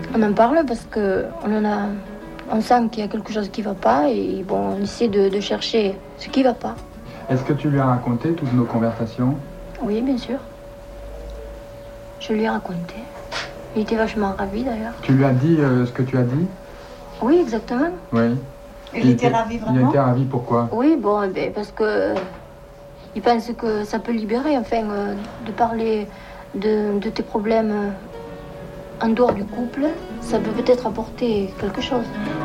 On en parle parce que on sent qu'il y a quelque chose qui ne va pas et bon, on essaie de chercher ce qui ne va pas. Est-ce que tu lui as raconté toutes nos conversations? Oui, bien sûr. Je lui ai raconté. Il était vachement ravi d'ailleurs. Tu lui as dit ce que tu as dit? Oui, exactement. Oui. Il était ravi vraiment? Il était ravi, pourquoi? Oui, bon, parce que il pense que ça peut libérer, enfin, de parler de tes problèmes en dehors du couple, ça peut peut-être apporter quelque chose.